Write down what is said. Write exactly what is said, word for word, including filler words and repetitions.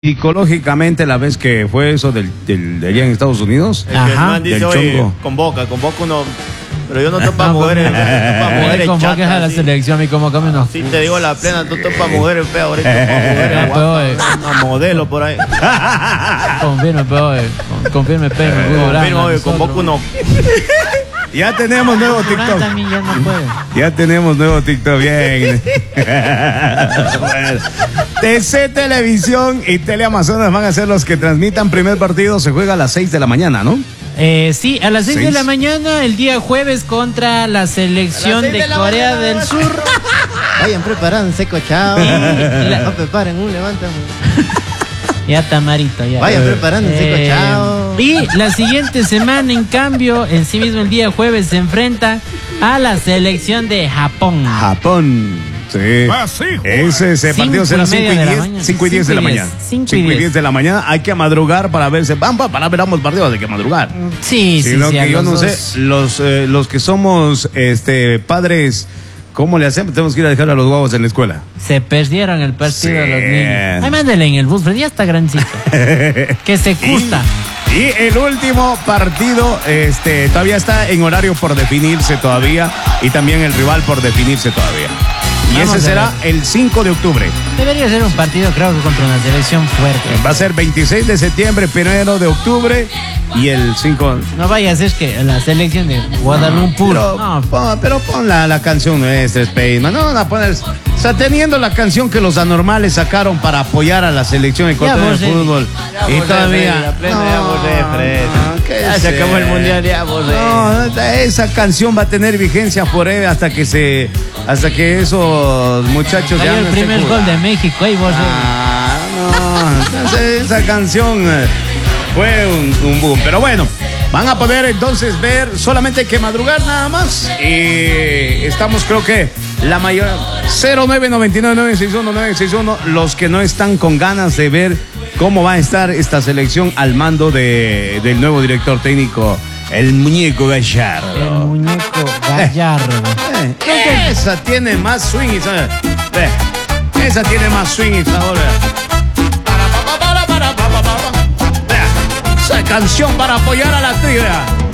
Psicológicamente, la vez que fue eso del, del, de allá en Estados Unidos, el que el man dice, del oye, chongo. convoca, convoca uno, pero yo no estoy para mujeres, no para mujeres convoques a la chatas, selección y convocame unos. si te digo la plena, tú estás para mujeres feas, ahorita para mujeres guapas, una modelo por ahí. Confirme, pero confirme, pero Confirmo, oye, convoca uno. Ya tenemos nuevo TikTok. También ya no puede. Ya tenemos nuevo TikTok, bien. Bueno, T C Televisión y Teleamazonas van a ser los que transmitan primer partido. Se juega a las seis de la mañana, ¿no? Eh, sí, a las seis Seis. de la mañana, el día jueves, contra la selección de, de la Corea mañana, del Sur. Vayan preparándose, cochao. La- No preparen un levanta. Ya Tamarito, ya. Vayan preparándose, cochao. Y la siguiente semana, en cambio, en sí mismo el día jueves se enfrenta a la selección de Japón. Japón. Sí. Ese, ese Cinco partido será y media cinco y de la diez. mañana. cinco y diez de la Cinco y mañana. diez. Cinco y cinco y diez. diez de la mañana. Hay que madrugar para verse. Vamos para ver ambos partidos, hay que madrugar. Sí, sí, Sino sí. a que yo los no dos. sé, los, eh, los que somos este padres, ¿cómo le hacemos? Tenemos que ir a dejar a los guavos en la escuela. Se perdieron el partido Sí. de los niños. Ay, mándale en el bus, pero ya está grandecito. Que se gusta. Y el último partido, este, todavía está en horario por definirse todavía, y también el rival por definirse todavía. Y Vamos ese a será ver. el cinco de octubre. Debería ser un partido, creo que contra una selección fuerte. Va a ser veintiséis de septiembre, primero de octubre y el cinco. No vaya a ser que la selección de Guadalupe. Pero, No, pon, pero pon la, la canción nuestra, Spaceman. No la pones. O sea, teniendo la canción que los anormales sacaron para apoyar a la selección ecuatoriana de vos, eh. fútbol. Ya Y vos, todavía. la plena, ya vos, Fred. no, ¿qué Ya se es, acabó el eh? mundial, ya vos, eh. No, esa canción va a tener vigencia forever hasta que se, hasta que esos muchachos cayó ya el no estén primer gol jugando. de México. Ahí vos. Ah, no, entonces esa canción eh, fue un, un boom. Pero bueno, van a poder entonces ver, solamente hay que madrugar nada más. Y estamos, creo que la mayor. cero nueve nueve nueve nueve seis uno nueve seis uno, los que no están con ganas de ver cómo va a estar esta selección al mando de, del nuevo director técnico, el muñeco Gallardo. El muñeco Gallardo. Eh, esa tiene más swing y sabor. Ve, esa tiene más swing y sabor. Vea, esa canción para apoyar a la tribu. Vea.